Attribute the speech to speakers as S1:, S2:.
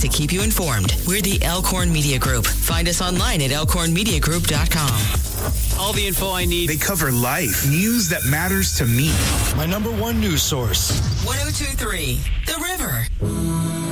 S1: to keep you informed. We're the Elkhorn Media Group. Find us online at elkhornmediagroup.com.
S2: All the info I need.
S3: They cover life, news that matters to me.
S4: My number one news source.
S1: 102.3 The River.